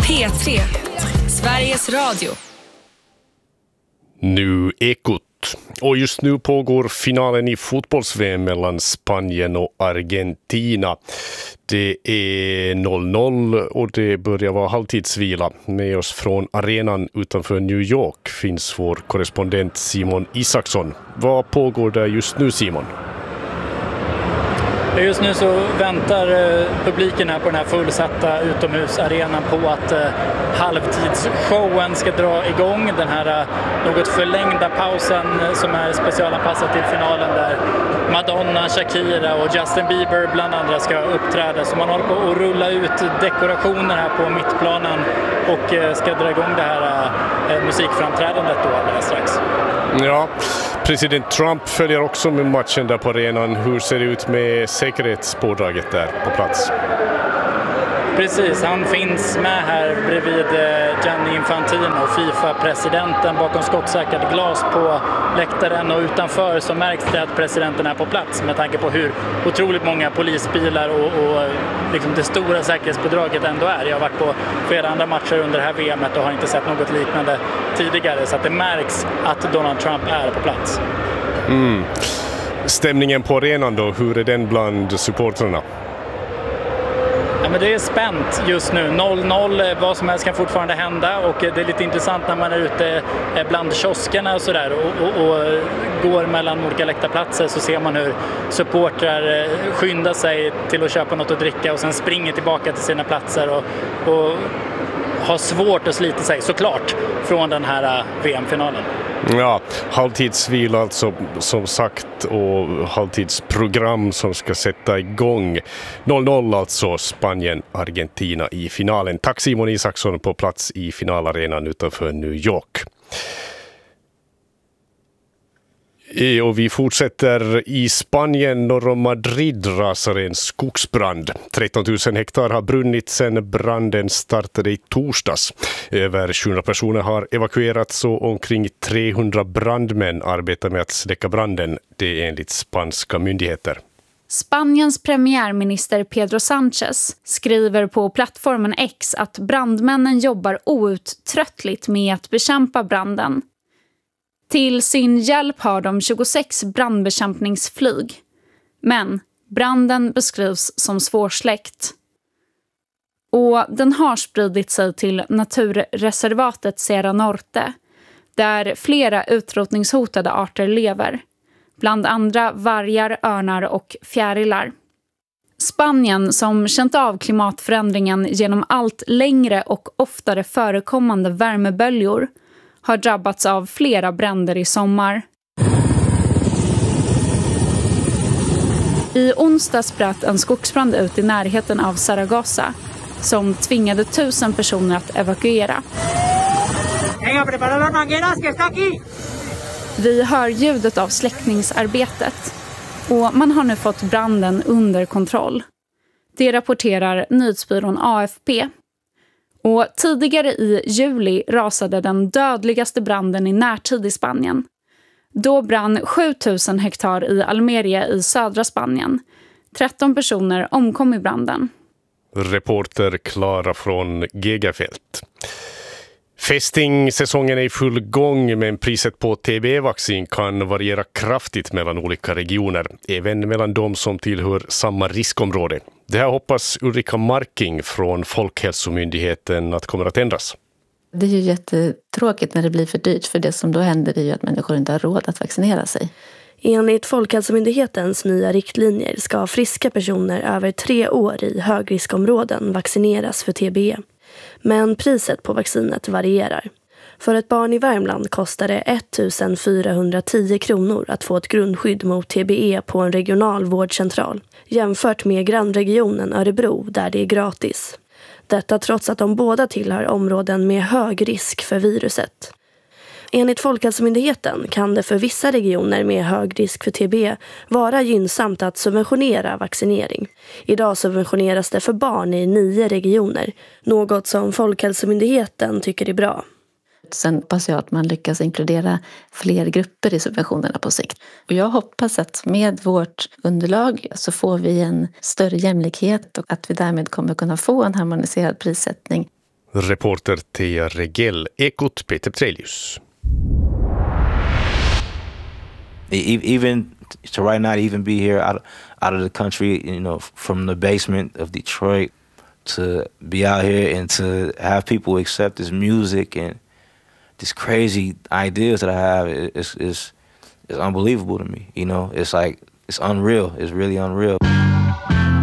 P3, Sveriges Radio. Nu Ekot. Och just nu pågår finalen i fotbolls-VM mellan Spanien och Argentina. Det är 0-0 och det börjar vara halvtidsvila. Med oss från arenan utanför New York finns vår korrespondent Simon Isaksson. Vad pågår där just nu, Simon? Just nu så väntar publiken här på den här fullsatta utomhusarenan på att halvtidsshowen ska dra igång. Den här något förlängda pausen som är specialanpassad till finalen där Madonna, Shakira och Justin Bieber bland andra ska uppträda. Så man håller på att rulla ut dekorationer här på mittplanen och ska dra igång det här musikframträdandet då alldeles strax. Ja, president Trump följer också med matchen där på arenan. Hur ser det ut med säkerhetspådraget där på plats? Precis, han finns med här bredvid Gianni Infantino, FIFA-presidenten, bakom skottsäkert glas på läktaren, och utanför så märks det att presidenten är på plats med tanke på hur otroligt många polisbilar och liksom det stora säkerhetspådraget ändå är. Jag har varit på flera andra matcher under det här VMet och har inte sett något liknande tidigare, så att det märks att Donald Trump är på plats. Stämningen på arenan då, hur är den bland supportrarna? Ja, men det är spänt just nu. 0-0, vad som helst kan fortfarande hända, och det är lite intressant när man är ute bland kioskerna och sådär och går mellan olika läktarplatser, så ser man hur supportrar skyndar sig till att köpa något att dricka och sen springer tillbaka till sina platser och har svårt att slita sig såklart från den här VM-finalen. Ja, halvtidsvila alltså, som sagt, och halvtidsprogram som ska sätta igång. 0-0 alltså, Spanien-Argentina i finalen. Tack Simon Isaksson på plats i finalarenan utanför New York. Och vi fortsätter i Spanien. Norr om Madrid rasar en skogsbrand. 13 000 hektar har brunnit sedan branden startade i torsdags. Över 700 personer har evakuerats och omkring 300 brandmän arbetar med att släcka branden. Det är enligt spanska myndigheter. Spaniens premiärminister Pedro Sánchez skriver på plattformen X att brandmännen jobbar outtröttligt med att bekämpa branden. Till sin hjälp har de 26 brandbekämpningsflyg. Men branden beskrivs som svårsläckt. Och den har spridit sig till naturreservatet Sierra Norte, där flera utrotningshotade arter lever. Bland andra vargar, örnar och fjärilar. Spanien, som känt av klimatförändringen genom allt längre och oftare förekommande värmeböljor, har drabbats av flera bränder i sommar. I onsdags bröt en skogsbrand ut i närheten av Zaragoza som tvingade 1000 personer att evakuera. Vi hör ljudet av släckningsarbetet och man har nu fått branden under kontroll. Det rapporterar nyhetsbyrån AFP. Och tidigare i juli rasade den dödligaste branden i närtid i Spanien. Då brann 7000 hektar i Almeria i södra Spanien. 13 personer omkom i branden. Reporter Klara från Gegafält. Fästingsäsongen är i full gång, men priset på TBE-vaccin kan variera kraftigt mellan olika regioner, även mellan de som tillhör samma riskområde. Det här hoppas Ulrika Marking från Folkhälsomyndigheten att kommer att ändras. Det är ju jättetråkigt när det blir för dyrt, för det som då händer är ju att människor inte har råd att vaccinera sig. Enligt Folkhälsomyndighetens nya riktlinjer ska friska personer över 3 år i högriskområden vaccineras för TBE. Men priset på vaccinet varierar. För ett barn i Värmland kostar det 1410 kronor att få ett grundskydd mot TBE på en regional vårdcentral, jämfört med grannregionen Örebro där det är gratis. Detta trots att de båda tillhör områden med hög risk för viruset. Enligt Folkhälsomyndigheten kan det för vissa regioner med hög risk för TB vara gynnsamt att subventionera vaccinering. Idag subventioneras det för barn i 9 regioner, något som Folkhälsomyndigheten tycker är bra. Sen hoppas jag att man lyckas inkludera fler grupper i subventionerna på sikt. Och jag hoppas att med vårt underlag så får vi en större jämlikhet och att vi därmed kommer kunna få en harmoniserad prissättning. Reporter Thea Regell, Ekot Peter Trelius. Even to right now, even be here out of the country, you know, from the basement of Detroit, to be out here and to have people accept this music and these crazy ideas that I have is unbelievable to me. You know, it's like, it's unreal. It's really unreal.